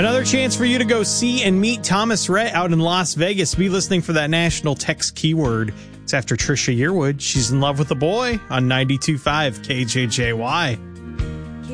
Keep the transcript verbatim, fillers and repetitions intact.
Another chance for you to go see and meet Thomas Rhett out in Las Vegas. Be listening for that national text keyword. It's after Trisha Yearwood. She's in love with a boy on ninety-two point five K J J Y.